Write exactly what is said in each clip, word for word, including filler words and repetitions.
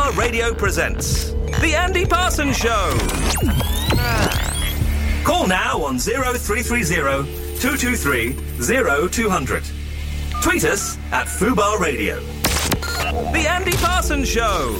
Fubar Radio presents The Andy Parsons Show. Call now on oh three three oh, two two three, oh two hundred. Tweet us at Fubar Radio. The Andy Parsons Show.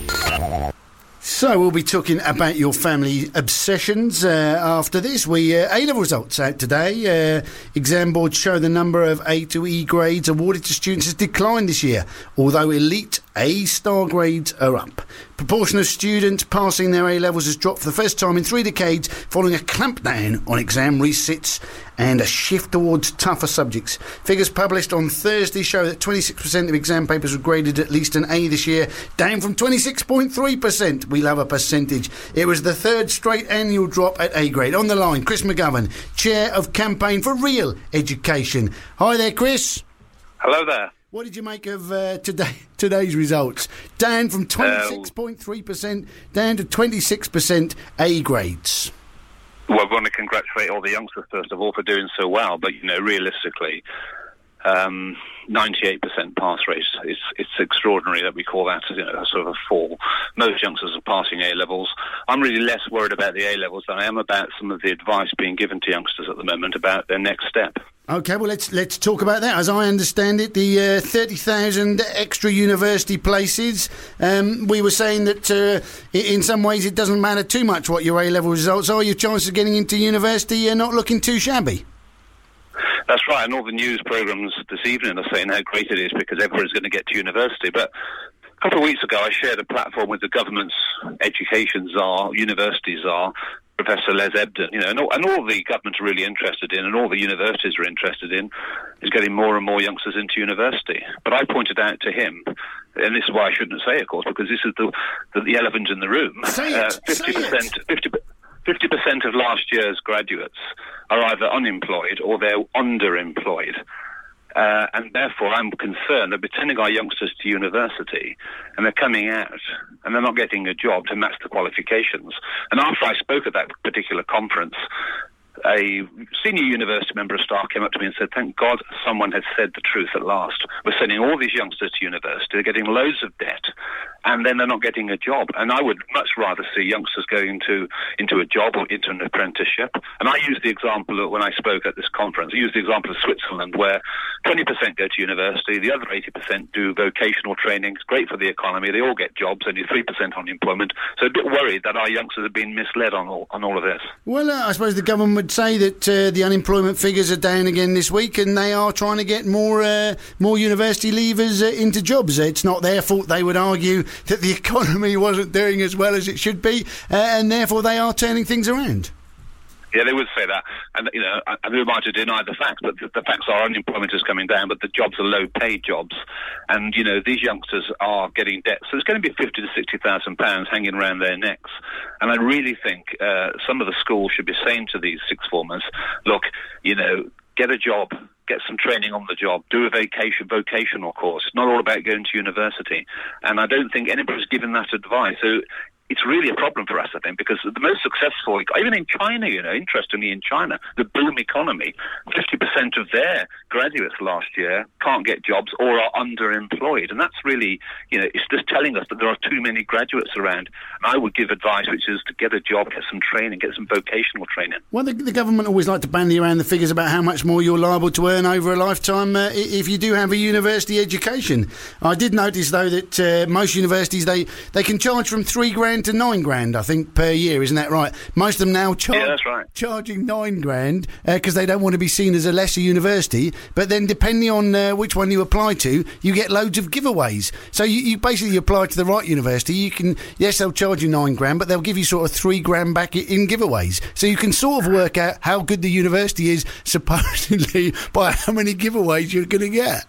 So we'll be talking about your family obsessions uh, after this. We uh, A-level results out today. Uh, exam boards show the number of A to E grades awarded to students has declined this year, although elite A-star grades are up. Proportion of students passing their A-levels has dropped for the first time in three decades following a clampdown on exam resits and a shift towards tougher subjects. Figures published on Thursday show that twenty-six percent of exam papers were graded at least an A this year, down from twenty-six point three percent. We love a percentage. It was the third straight annual drop at A grade. On the line, Chris McGovern, Chair of Campaign for Real Education. Hi there, Chris. Hello there. What did you make of uh, today today's results? Down from twenty-six point three percent down to twenty-six percent A grades. Well, I want to congratulate all the youngsters, first of all, for doing so well. But, you know, realistically, um, ninety-eight percent pass rate, it's, it's extraordinary that we call that, you know, a sort of a fall. Most youngsters are passing A-levels. I'm really less worried about the A-levels than I am about some of the advice being given to youngsters at the moment about their next step. OK, well, let's let's talk about that. As I understand it, the uh, thirty thousand extra university places, um, we were saying that uh, in some ways it doesn't matter too much what your A-level results are. Your chances of getting into university are not looking too shabby. That's right, and all the news programmes this evening are saying how great it is because everyone's going to get to university. But a couple of weeks ago, I shared a platform with the government's education czar, university czar, Professor Les Ebden, you know, and all, and all the government's really interested in, and all the universities are interested in, is getting more and more youngsters into university. But I pointed out to him, and this is why I shouldn't say, of course, because this is the the, the elephant in the room. Say uh, it, fifty percent, say it. fifty fifty percent of last year's graduates are either unemployed or they're underemployed. Uh, and therefore, I'm concerned that we're sending our youngsters to university and they're coming out and they're not getting a job to match the qualifications. And after I spoke at that particular conference, a senior university member of staff came up to me and said, thank God someone has said the truth at last. We're sending all these youngsters to university, they're getting loads of debt, and then they're not getting a job. And I would much rather see youngsters going into, into a job or into an apprenticeship. And I used the example of when I spoke at this conference, I used the example of Switzerland, where twenty percent go to university, the other eighty percent do vocational training. It's great for the economy, they all get jobs, only three percent unemployment. So a bit worried that our youngsters have been misled on all, on all of this. Well, uh, I suppose the government would say that uh, the unemployment figures are down again this week and they are trying to get more uh, more university leavers uh, into jobs. It's not their fault, they would argue, that the economy wasn't doing as well as it should be, uh, and therefore they are turning things around. Yeah, they would say that, and you know, and who am I to deny the facts? But the, the facts are unemployment is coming down, but the jobs are low-paid jobs, and you know these youngsters are getting debt. So there's going to be fifty to sixty thousand pounds hanging around their necks, and I really think uh, some of the schools should be saying to these sixth formers, look, you know, get a job. Get some training on the job, do a vacation, vocational course. It's not all about going to university. And I don't think anybody's given that advice. So it's really a problem for us, I think, because the most successful, even in China, you know, interestingly in China, the boom economy, fifty percent of their graduates last year can't get jobs or are underemployed. And that's really, you know, it's just telling us that there are too many graduates around. And I would give advice, which is to get a job, get some training, get some vocational training. Well, the, the government always like to bandy around the figures about how much more you're liable to earn over a lifetime uh, if you do have a university education. I did notice, though, that uh, most universities, they, they can charge from three grand to nine grand, I think, per year. Isn't that right? Most of them now charge, yeah, that's right. charging nine grand because uh, they don't want to be seen as a lesser university. But then, depending on uh, which one you apply to, you get loads of giveaways. So you, you basically apply to the right university. You can, yes, they'll charge you nine grand, but they'll give you sort of three grand back in giveaways. So you can sort of work out how good the university is, supposedly, by how many giveaways you're going to get.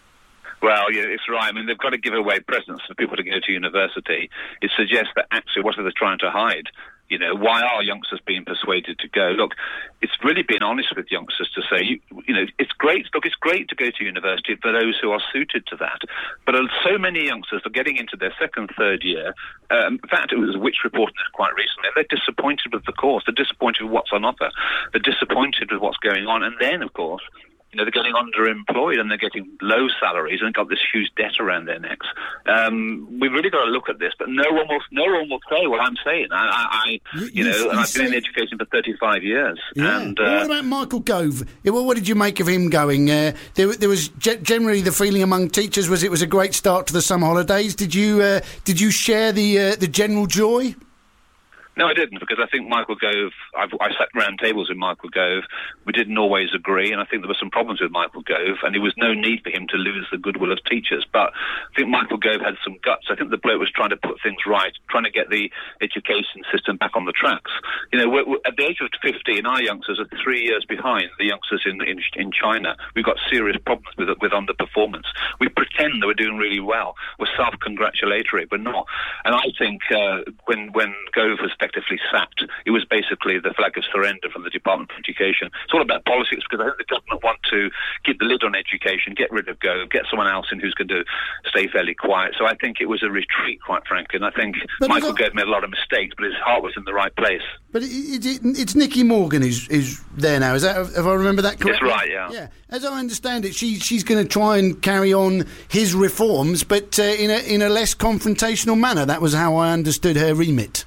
Well, yeah, it's right. I mean, they've got to give away presents for people to go to university. It suggests that actually what are they trying to hide? You know, why are youngsters being persuaded to go? Look, it's really being honest with youngsters to say, you, you know, it's great. Look, it's great to go to university for those who are suited to that. But so many youngsters are getting into their second, third year. Um, in fact, it was Which reported this quite recently. They're disappointed with the course. They're disappointed with what's on offer. They're disappointed with what's going on. And then, of course, you know, they're getting underemployed and they're getting low salaries and got this huge debt around their necks. Um, we've really got to look at this, but no one will. No one will say what I'm saying. I, I, I you, you know, and I've say, been in education for thirty-five years. Yeah. And well, uh, what about Michael Gove? Well, what did you make of him going? Uh, there, there was ge- generally the feeling among teachers was it was a great start to the summer holidays. Did you uh, did you share the uh, the general joy? No, I didn't, because I think Michael Gove, I've, I sat round tables with Michael Gove. We didn't always agree, and I think there were some problems with Michael Gove, and there was no need for him to lose the goodwill of teachers. But I think Michael Gove had some guts. I think the bloke was trying to put things right, trying to get the education system back on the tracks. You know, we're, we're, at the age of fifteen, our youngsters are three years behind the youngsters in, in, in China. We've got serious problems with, with underperformance. We pretend that we're doing really well. We're self-congratulatory, but not. And I think uh, when, when Gove was effectively sacked, it was basically the flag of surrender from the Department of Education. It's all about politics, because I think the government want to keep the lid on education, get rid of Gove, get someone else in who's going to stay fairly quiet. So I think it was a retreat, quite frankly, and I think but Michael Gove made a lot of mistakes, but his heart was in the right place. But it, it, it, it's Nicky Morgan who's, who's there now, is that, if I remember that correctly? That's right, yeah. Yeah. As I understand it, she, she's going to try and carry on his reforms, but uh, in, a, in a less confrontational manner. That was how I understood her remit.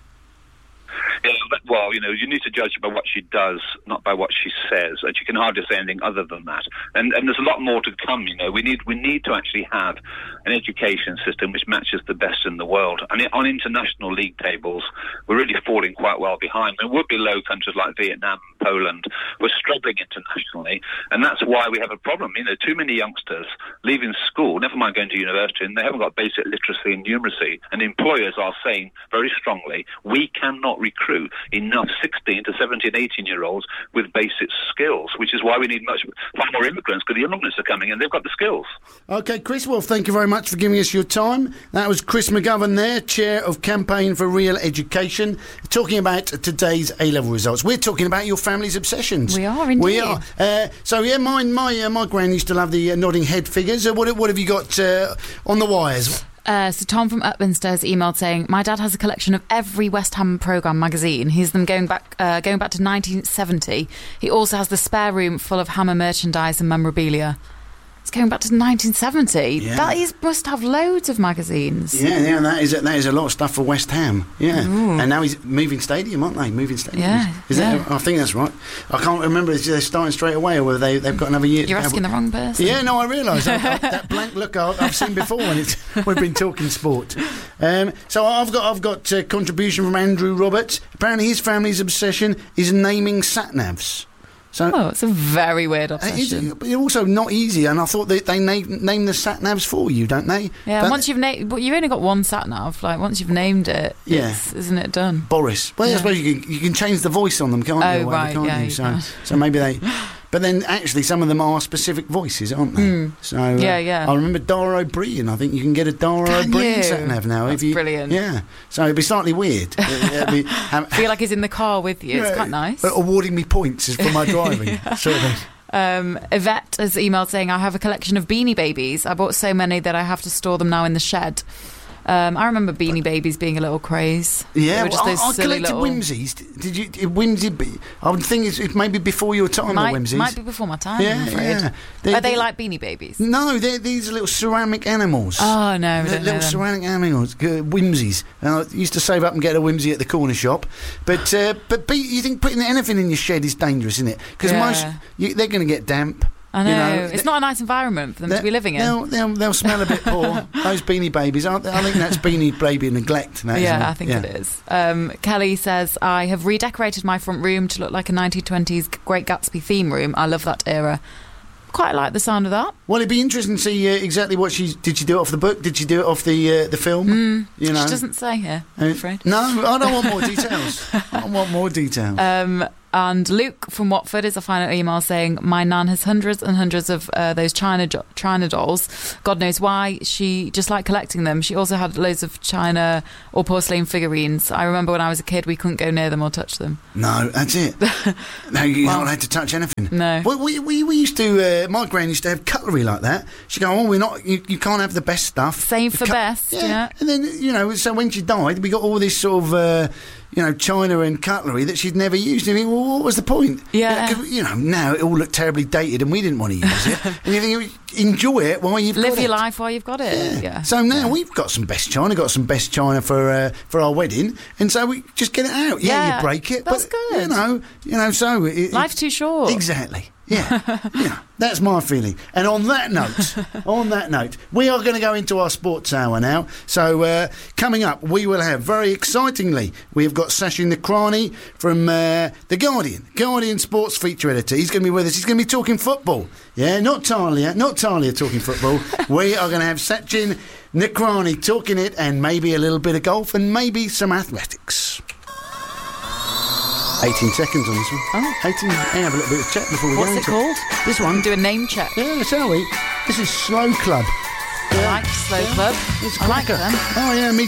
Yeah, but, well, you know, you need to judge by what she does, not by what she says. And she can hardly say anything other than that. And and there's a lot more to come. You know, we need we need to actually have an education system which matches the best in the world. And on international league tables, we're really falling quite well behind. And we're below countries like Vietnam, Poland. We're struggling internationally, and that's why we have a problem. You know, too many youngsters leaving school, never mind going to university, and they haven't got basic literacy and numeracy. And employers are saying very strongly, we cannot recruit enough sixteen to seventeen, eighteen year olds with basic skills, which is why we need much far more immigrants, because the immigrants are coming and they've got the skills. OK, Chris, well, thank you very much for giving us your time. That was Chris McGovern there, Chair of Campaign for Real Education, talking about today's A-level results. We're talking about your family's obsessions. We are, indeed. We are. Uh, so, yeah, my my, uh, my gran used to love the uh, nodding head figures. Uh, what, what have you got uh, on the wires? Uh, so Tom from Upminster has emailed saying, my dad has a collection of every West Ham programme magazine. He has them going back uh, going back to nineteen seventy. He also has the spare room full of Hammer merchandise and memorabilia. It's going back to nineteen seventy. Yeah. That is, must have loads of magazines. Yeah, yeah, that is a, that is a lot of stuff for West Ham. Yeah, Ooh. And now he's moving stadium, aren't they? Moving stadium. Yeah, is yeah. That, I think that's right. I can't remember if they're starting straight away or whether they they've got another year. You're asking the wrong person. Yeah, no, I realise that blank look I've, I've seen before when it's we've been talking sport. Um, so I've got I've got a contribution from Andrew Roberts. Apparently, his family's obsession is naming sat-navs. So, oh, it's a very weird obsession. It's also not easy, and I thought that they name, name the sat navs for you, don't they? Yeah, don't once you've named, but you've only got one sat nav. Like once you've named it, yeah. it's, isn't it done? Boris. Well, yeah. I suppose you can you can change the voice on them, can't oh, you? Oh right, can't yeah. You? You so can. so maybe they. But then, actually, some of them are specific voices, aren't they? Mm. So uh, yeah, yeah. I remember Dara O'Brien. I think you can get a Dara O'Brien sat nav now. That's if you, brilliant. Yeah. So it'd be slightly weird. it'd be, have, I feel like he's in the car with you. Yeah, it's quite nice. Awarding me points for my driving, yeah. sort of thing. Um, Yvette has emailed saying, I have a collection of Beanie Babies. I bought so many that I have to store them now in the shed. Um, I remember Beanie Babies being a little craze. Yeah, just well, those I, I silly collected little... Whimsies. Did you Whimsy? I would think it's, it's maybe before your time. Might, the Whimsies might be before my time. Yeah, I'm afraid. yeah. They're, Are they like Beanie Babies? No, they're these little ceramic animals. Oh no, we they're don't little know them. ceramic animals, uh, Whimsies. Uh, I used to save up and get a Whimsy at the corner shop, but uh, but be, you think putting anything in your shed is dangerous, isn't it? Because yeah. most you, they're going to get damp. I know. You know, it's not a nice environment for them to be living in. They'll, they'll, they'll smell a bit poor. Those Beanie Babies, aren't they? I think that's Beanie Baby neglect. That, yeah, I think yeah. it is. Um, Kelly says, I have redecorated my front room to look like a nineteen twenties Great Gatsby theme room. I love that era. Quite like the sound of that. Well, it'd be interesting to see uh, exactly what she... Did she do it off the book? Did she do it off the uh, the film? Mm, you know? She doesn't say here, I'm afraid. No, I don't want more details. I want more details. Um... And Luke from Watford is a final email saying, my nan has hundreds and hundreds of uh, those China jo- China dolls. God knows why. She just liked collecting them. She also had loads of China or porcelain figurines. I remember when I was a kid, we couldn't go near them or touch them. No, that's it. No, you're well, not allowed to touch anything. No. Well, we, we, we used to, uh, my gran used to have cutlery like that. She'd go, oh, we're not, you, you can't have the best stuff. Save for cut- best, yeah. yeah. And then, you know, so when she died, we got all this sort of... Uh, you know, china and cutlery that she'd never used. And you think, well, what was the point? Yeah. You know, 'cause, you know, now it all looked terribly dated and we didn't want to use it. And you think, enjoy it while you've Live got your it. life while you've got it. Yeah. Yeah. So now we've got some best china, got some best china for uh, for our wedding, and so we just get it out. Yeah, Yeah, you break it, that's but good. you know, you know, so it, Life's it, too short. Exactly. Yeah, yeah, that's my feeling. And on that note, on that note, we are going to go into our sports hour now. So uh, coming up, we will have, very excitingly, we've got Sachin Nakrani from uh, The Guardian, Guardian sports feature editor. He's going to be with us. He's going to be talking football. Yeah, not Talia, not Talia talking football. We are going to have Sachin Nakrani talking it, and maybe a little bit of golf and maybe some athletics. eighteen seconds on this one. Oh. eighteen. Hey, have a little bit of chat before we What's go it into called? This one. Do a name check. Yeah, shall we? This is Slow Club. I like Slow Club. It's I like cracker. them. Oh, yeah, me